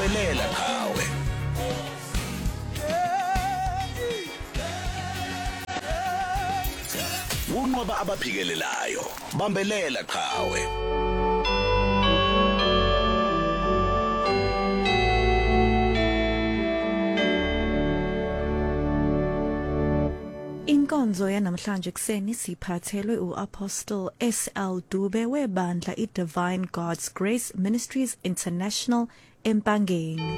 bambelela qawe. Unqoba abaphikelelayo bambelela qawe. Inkonzo yanamhlanje kuseni siphathelwe uApostle SL Dube webandla iDivine God's Grace Ministries International eMpangeni.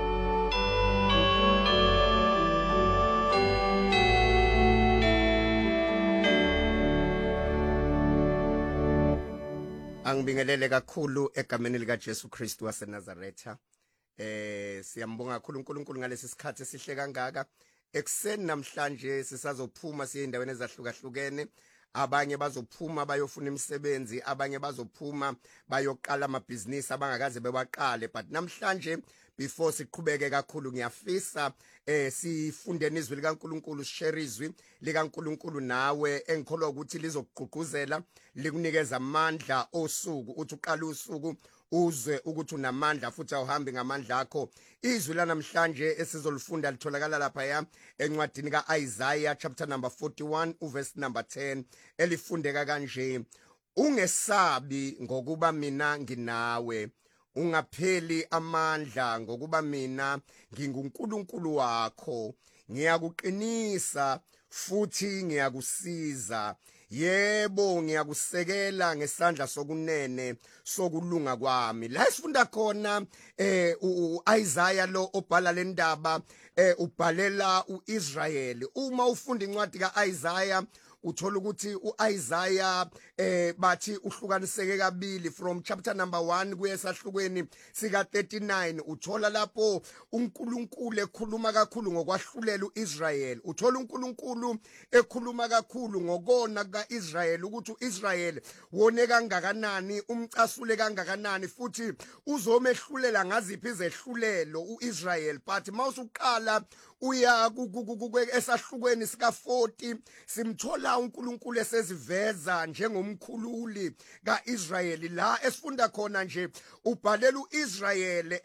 Angibingelele kakhulu egameni lika Jesu Kristu waseNazaretha. Siyambonga kakhulu uNkulunkulu ngalesi sikhathi esihle kangaka. Ekseni namhlanje sisazophuma siye endaweni ezahlukahlukene. Abanye bazophuma bayofuna imisebenzi, abanye bazophuma bayoqala amabhizinisi abangakaze bewaqale. But namhlanje before siqhubeke kakhulu ngiyafisa sifundeni izwi likaNkulunkulu, share izwi likaNkulunkulu nawe engikholwa ukuthi lizokugqugquzela likunikeza amandla osuku, uthi uqala usuku uzwe ukuthi unamandla futhi awuhambi ngamandla akho. Izwi lanamhlanje esizolifunda litholakala lapha encwadini kaIsaiah chapter number 41 uverse number 10 elifundeka kanje: ungesabi ngokuba mina nginawe, ungapheli amandla ngokuba mina nginguNkulunkulu wakho, ngiyakuqinisa futhi ngiyakusiza. Yebo, ngiyakusekela ngesandla sokunene sokulunga kwami. La sifunda khona uIsaiah lo obhala le ndaba ubhalela uIsrael. Uma ufunda incwadi kaIsaiah uthola ukuthi uIsaiah bathi uhlukaniseke kabili from chapter number 1 kuye esahlukweni sika 39. Uthola lapho uNkulunkulu ekhuluma kakhulu ngokwahlulela uIsrael. Uthola uNkulunkulu ekhuluma kakhulu ngokona kaIsrael ukuthi uIsrael wone kangakanani, umcasule kangakanani futhi uzomehlulela ngaziphi izehlulelo uIsrael. But mawusuqala uya esahlukweni sika 40 simthola uNkulunkulu eseziveza njengomkhululi kaIsrael. La esifunda khona nje ubhalela uIsrael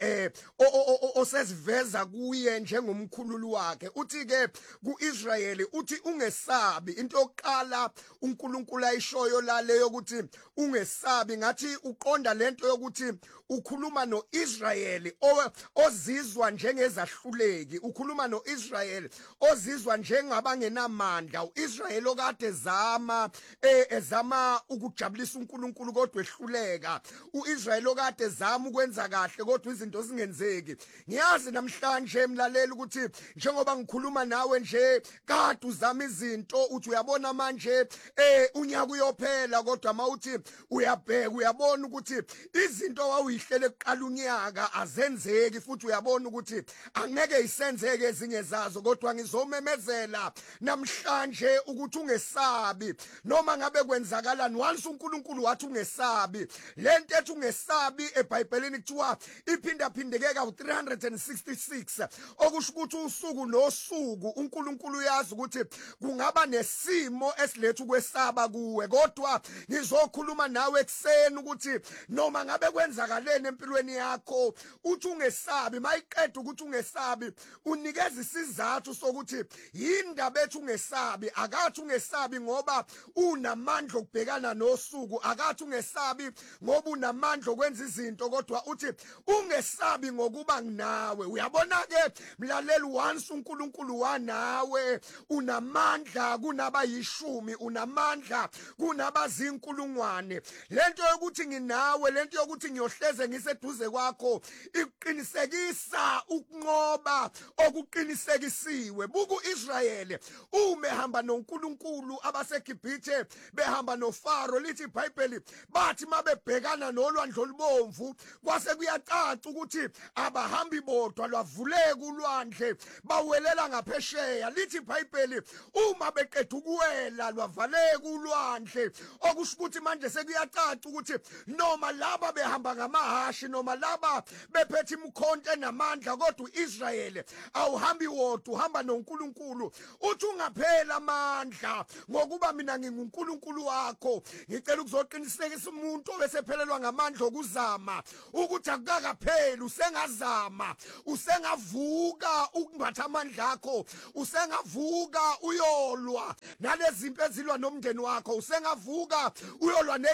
oseziveza kuye njengomkhululi wakhe. Uthi ke kuIsrael uthi ungesabi. Into yokuqala uNkulunkulu ayishoyo la leyo ukuthi ungesabi, ngathi uqonda lento yokuthi ukhuluma noIsrael ozizwa njengezahluleki, ukhuluma noIsrael ozizwa njengabangenamandla, uIsrael okade ezama ukujabulisa uNkulunkulu kodwa ehluleka, uIsrael okade ezama ukwenza kahle kodwa izinto zingenzeki. Ngiyazi namhlanje mlaleli ukuthi njengoba ngikhuluma nawe nje kade uzama izinto, uthi uyabona manje unyaka uyophela kodwa mawuthi uyabheka uyabona ukuthi izinto wawuyihlele kuqala unyaka azenzeki, futhi uyabona ukuthi angeke isenzeke ezinye zazo. Kodwa ngizomemezela namhlanje ukuthi ungesabi noma ngabe kwenzakalani. Once uNkulunkulu wathi ungesabi, lento ethi ungesabi eBhayibhelini kuthiwa iphindaphindekeka u366, okusho ukuthi usuku nosuku uNkulunkulu uyazi ukuthi kungaba nesimo esiletha ukwesaba kuwe. Kodwa ngizokhuluma nawe ekseni ukuthi noma ngabe kwenzakaleni empilweni yakho uthi ungesabi. Mayiqeda ukuthi ungesabi unikeza isizathu sokuthi yindaba ethi ungesabi. Akathi ungesabi ngoba unamandla okubhekana nosuku, akathi ungesabi ngoba unamandla okwenza izinto, kodwa uthi ungesabi ngokuba nginawe. Uyabona ke mlaleli, once uNkulunkulu wanawe unamandla kunabayishumi, unamandla kunabazinkulungwane. Lento yokuthi nginawe, lento yokuthi ngiyohleze ngiseduze kwakho iqinisekisa ukunqoba okuqinisekisiwe. Buku Israel umehamba noNkulunkulu, abaseGibhithe behamba noFaro. Lithi iBhayibheli bathi mabebhekana nolwandle olubomvu kwase kuyacaca ukuthi abahambi bodwa lwavuleka ulwandle bawelela ngaphesheya. Lithi iBhayibheli uma beqeda ukuwela lwavaleka ulwandle, okusho ukuthi manje sekuyacaca ukuthi noma laba behamba ngamahashi, noma laba bephethe imkhonto enamandla, kodwa uIsrael awuhambi awuhambi wodwa uhamba noNkulunkulu uthi ungaphela amandla ngokuba mina nginguNkulunkulu wakho ngicela ukuzoqinisekisa umuntu obesephelelwa ngamandla okuzama ukuthi akukakapheli usengazama usengavuka ukumbatha amandla akho usengavuka uyolwa nalezi zinto ezilwa nomndeni wakho usengavuka uyolwa